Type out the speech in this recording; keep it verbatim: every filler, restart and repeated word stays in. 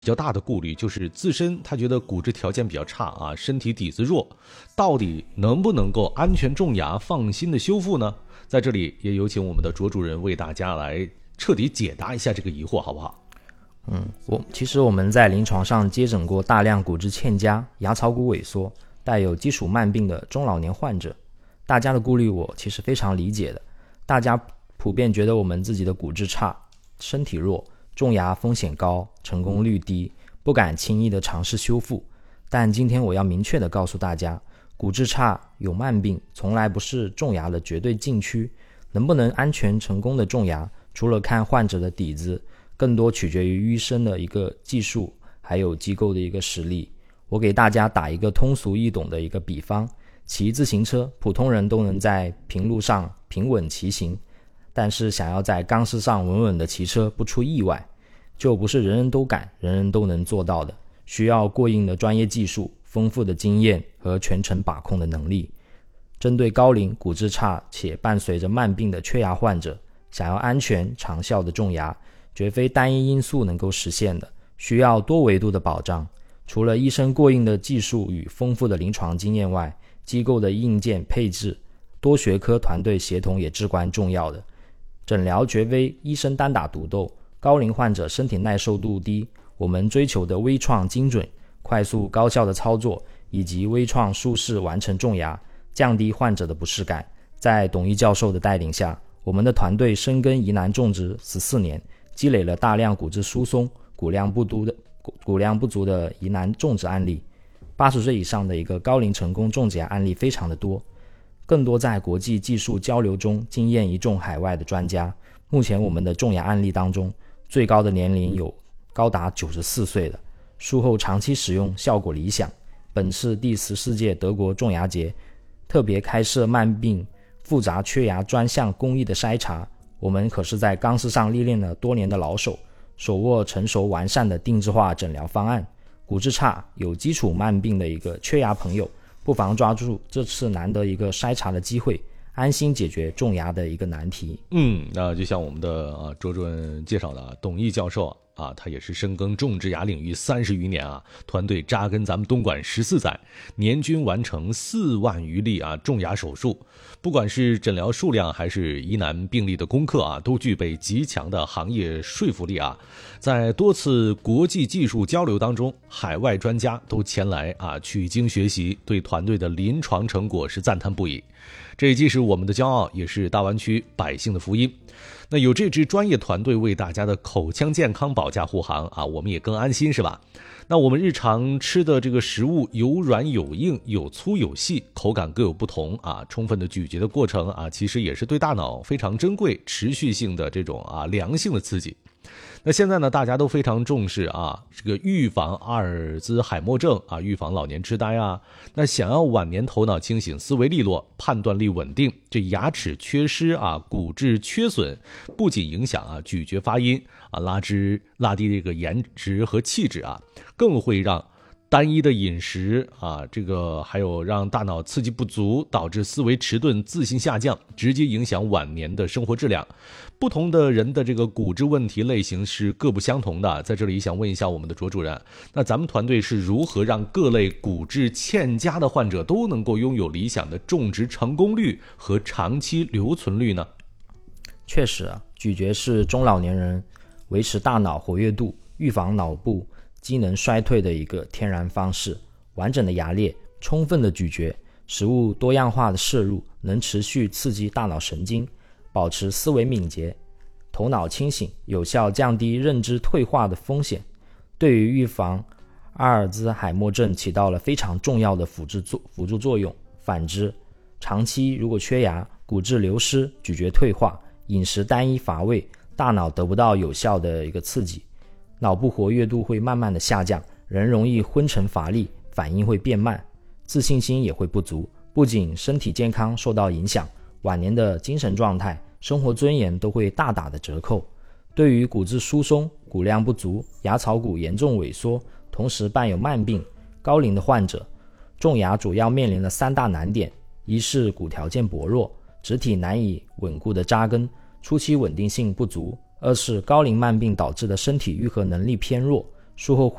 比较大的顾虑就是自身他觉得骨质条件比较差啊，身体底子弱，到底能不能够安全种牙放心的修复呢？在这里也有请我们的卓主任为大家来彻底解答一下这个疑惑，好不好？ 嗯，我其实我们在临床上接诊过大量骨质欠佳、牙槽骨萎缩、带有基础慢病的中老年患者，大家的顾虑我其实非常理解的。大家普遍觉得我们自己的骨质差、身体弱，种牙风险高，成功率低，不敢轻易的尝试修复。但今天我要明确的告诉大家，骨质差有慢病从来不是种牙的绝对禁区，能不能安全成功的种牙，除了看患者的底子，更多取决于医生的一个技术，还有机构的一个实力。我给大家打一个通俗易懂的一个比方，骑自行车，普通人都能在平路上平稳骑行，但是想要在钢丝上稳稳的骑车不出意外，就不是人人都敢人人都能做到的，需要过硬的专业技术、丰富的经验和全程把控的能力。针对高龄、骨质差且伴随着慢病的缺牙患者，想要安全长效的种牙，绝非单一因素能够实现的，需要多维度的保障。除了医生过硬的技术与丰富的临床经验外，机构的硬件配置、多学科团队协同也至关重要的。诊疗绝非医生单打独斗，高龄患者身体耐受度低，我们追求的微创精准、快速高效的操作，以及微创舒适完成种牙，降低患者的不适感。在董一教授的带领下，我们的团队深耕疑难种植十四年，积累了大量骨质疏松、骨量不足的骨量不足的疑难种植案例。八十岁以上的一个高龄成功种植牙案例非常的多，更多在国际技术交流中经验一众海外的专家。目前我们的种牙案例当中，最高的年龄有高达九十四岁的，术后长期使用效果理想。本次第十四届德国种牙节特别开设慢病复杂缺牙专项工艺的筛查，我们可是在钢丝上历练了多年的老手，手握成熟完善的定制化诊疗方案。骨质差有基础慢病的一个缺牙朋友，不妨抓住这次难得一个筛查的机会，安心解决种牙的一个难题。 嗯，那就像我们的啊卓主任介绍的啊，董毅教授啊，他也是深耕种植牙领域三十余年啊，团队扎根咱们东莞十四载，年均完成四万余例啊种牙手术。不管是诊疗数量还是疑难病例的攻克啊，都具备极强的行业说服力啊。在多次国际技术交流当中，海外专家都前来啊取经学习，对团队的临床成果是赞叹不已。这既是我们的骄傲，也是大湾区百姓的福音。那有这支专业团队为大家的口腔健康保驾护航啊，我们也更安心，是吧？那我们日常吃的这个食物有软有硬，有粗有细，口感各有不同啊。充分的咀嚼的过程啊，其实也是对大脑非常珍贵、持续性的这种啊良性的刺激。那现在呢，大家都非常重视啊，这个预防阿尔兹海默症啊，预防老年痴呆啊。那想要晚年头脑清醒、思维利落、判断力稳定，这牙齿缺失啊、骨质缺损，不仅影响啊咀嚼发音啊，拉脂拉低这个颜值和气质啊，更会让单一的饮食啊，这个还有让大脑刺激不足，导致思维迟钝、自信下降，直接影响晚年的生活质量。不同的人的这个骨质问题类型是各不相同的。在这里想问一下我们的卓主任，那咱们团队是如何让各类骨质欠佳的患者都能够拥有理想的种植成功率和长期留存率呢？ 确实啊，咀嚼是中老年人维持大脑活跃度、预防脑部机能衰退的一个天然方式。完整的牙列、充分的咀嚼、食物多样化的摄入，能持续刺激大脑神经，保持思维敏捷、头脑清醒，有效降低认知退化的风险，对于预防阿尔兹海默症起到了非常重要的辅助作辅助作用。反之，长期如果缺牙、骨质流失、咀嚼退化、饮食单一乏味，大脑得不到有效的一个刺激，脑部活跃度会慢慢的下降，人容易昏沉乏力，反应会变慢，自信心也会不足，不仅身体健康受到影响，晚年的精神状态、生活尊严都会大打的折扣。对于骨质疏松、骨量不足、牙槽骨严重萎缩，同时伴有慢病、高龄的患者，种牙主要面临了三大难点：一是骨条件薄弱，植体难以稳固的扎根，初期稳定性不足；二是高龄慢病导致的身体愈合能力偏弱， 术后